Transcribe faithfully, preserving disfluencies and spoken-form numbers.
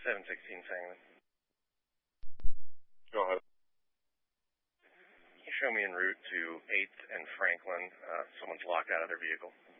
seven sixteen Sangamon. Go ahead. Can you show me en route to eighth and Franklin? Uh, someone's locked out of their vehicle.